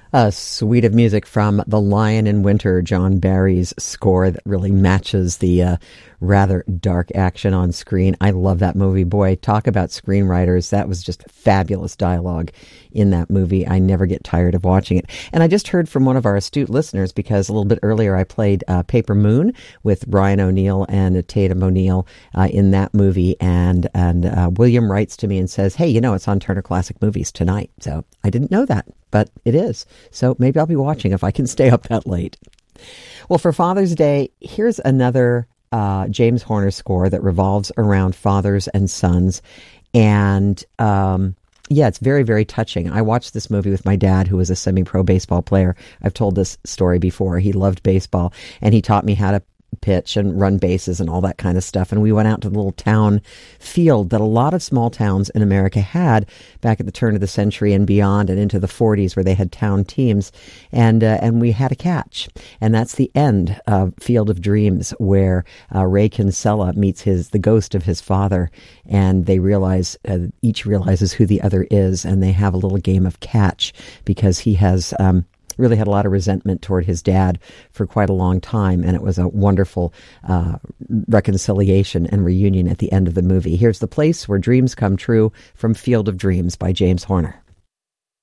A suite of music from The Lion in Winter, John Barry's score that really matches the rather dark action on screen. I love that movie. Boy, talk about screenwriters. That was just fabulous dialogue in that movie. I never get tired of watching it. And I just heard from one of our astute listeners, because a little bit earlier I played Paper Moon with Ryan O'Neal and Tatum O'Neal in that movie. And William writes to me and says, hey, it's on Turner Classic Movies tonight. So I didn't know that, but it is. So maybe I'll be watching if I can stay up that late. Well, for Father's Day, here's another James Horner score that revolves around fathers and sons. And it's very, very touching. I watched this movie with my dad, who was a semi-pro baseball player. I've told this story before. He loved baseball, and he taught me how to pitch and run bases and all that kind of stuff. And we went out to the little town field that a lot of small towns in America had back at the turn of the century and beyond, and into the 40s, where they had town teams. And we had a catch. And that's the end of Field of Dreams, where Ray Kinsella meets the ghost of his father, and they each realizes who the other is, and they have a little game of catch, because he has really had a lot of resentment toward his dad for quite a long time, and it was a wonderful reconciliation and reunion at the end of the movie. Here's The Place Where Dreams Come True from Field of Dreams by James Horner.